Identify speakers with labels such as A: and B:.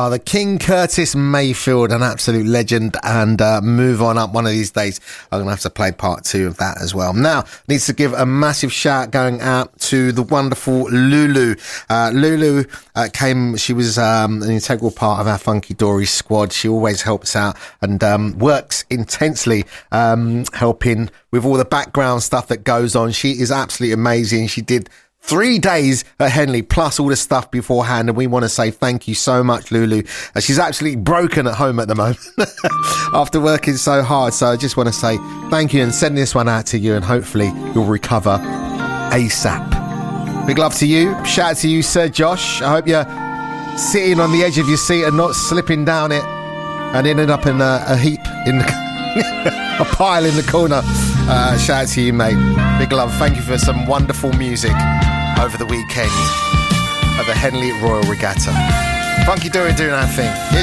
A: the King Curtis Mayfield, an absolute legend, and move on up. One of these days, I'm going to have to play part 2 of that as well. Now, needs to give a massive shout going out to the wonderful Lulu. Lulu came, she was an integral part of our Funky Dory squad. She always helps out and works intensely, helping with all the background stuff that goes on. She is absolutely amazing. She did 3 days at Henley, plus all the stuff beforehand, and we want to say thank you so much, Lulu. She's absolutely broken at home at the moment after working so hard, so I just want to say thank you and send this one out to you, and hopefully you'll recover ASAP. Big love to you. Shout out to you, Sir Josh. I hope you're sitting on the edge of your seat and not slipping down it and ended up in a heap in a pile in the corner. Shout out to you, mate. Big love. Thank you for some wonderful music over the weekend at the Henley Royal Regatta. Funky Dory doing our thing. Here's